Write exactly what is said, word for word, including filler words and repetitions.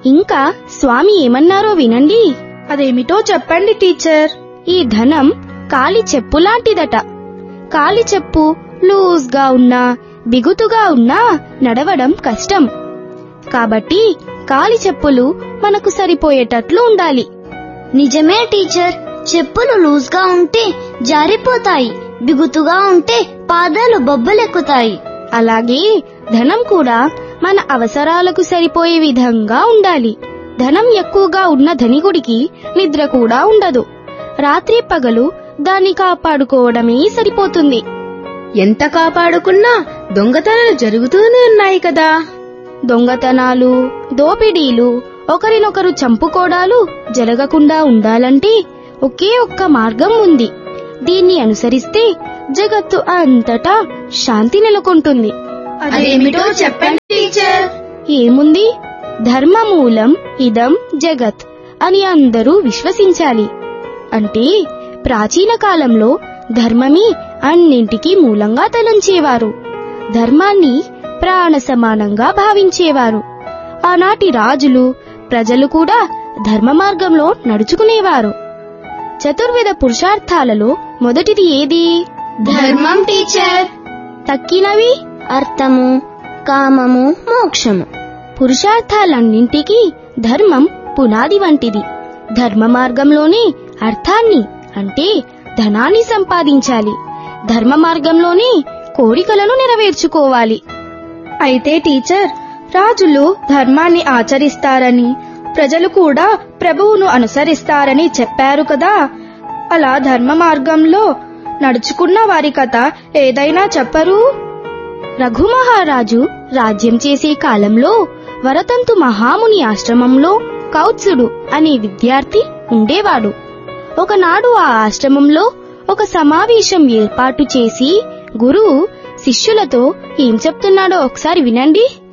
ఇంకా స్వామి ఏమన్నారో వినండి. అదేమిటో చెప్పండి టీచర్. ఈ ధనం కాలి చెప్పులాంటిదట. కాలి చెప్పు లూజ్ గా ఉన్నా, బిగుతుగా ఉన్నా నడవడం కష్టం. కాబట్టి కాలి చెప్పులు మనకు సరిపోయేటట్లు ఉండాలి. నిజమే టీచర్, చెప్పులు లూజ్ గా ఉంటే జారిపోతాయి, బిగుతుగా ఉంటే పాదాలు బొబ్బలెక్కుతాయి. అలాగే ధనం కూడా మన అవసరాలకు సరిపోయే విధంగా ఉండాలి. ధనం ఎక్కువగా ఉన్న ధనికుడికి నిద్ర కూడా ఉండదు. రాత్రి పగలు దాన్ని కాపాడుకోవడమే సరిపోతుంది. ఎంత కాపాడుకున్నా దొంగతనాలు జరుగుతూనే ఉన్నాయి కదా. దొంగతనాలు, దోపిడీలు, ఒకరినొకరు చంపుకోవడాలు జరగకుండా ఉండాలంటే ఒకే ఒక్క మార్గం ఉంది. దీన్ని అనుసరిస్తే జగత్తు అంతటా శాంతి నెలకొంటుంది. అదేమిటో చెప్పండి టీచర్. ఏముంది, ధర్మమూలం ఇదం జగత్ అని అందరూ విశ్వసించాలి. అంటే ప్రాచీన కాలంలో ధర్మమే అన్నింటికీ మూలంగా తలంచేవారు. ధర్మాన్ని ప్రాణ సమానంగా భావించేవారు. ఆనాటి రాజులు, ప్రజలు కూడా ధర్మ మార్గంలో నడుచుకునేవారు. చతుర్విధ పురుషార్థాలలో మొదటిది ఏది? ధర్మం టీచర్. తక్కినవి అర్థము, కామము, మోక్షము. పురుషార్థాలన్నింటికీ ధర్మం పునాది వంటిది. ధర్మ మార్గంలోనే అర్థాన్ని అంటే ధనాన్ని సంపాదించాలి. ధర్మ మార్గంలోనే కోరికలను నెరవేర్చుకోవాలి. అయితే టీచర్, రాజులు ధర్మాన్ని ఆచరిస్తారని, ప్రజలు కూడా ప్రభువును అనుసరిస్తారని చెప్పారు కదా. అలా ధర్మ మార్గంలో నడుచుకున్న వారి కథ ఏదైనా చెప్పరు? రఘుమహారాజు రాజ్యం చేసే కాలంలో వరతంతు మహాముని ఆశ్రమంలో కౌత్సుడు అనే విద్యార్థి ఉండేవాడు. ఒకనాడు ఆ ఆశ్రమంలో ఒక సమావేశం ఏర్పాటు చేసి గురువు శిష్యులతో ఏం చెప్తున్నాడో ఒకసారి వినండి.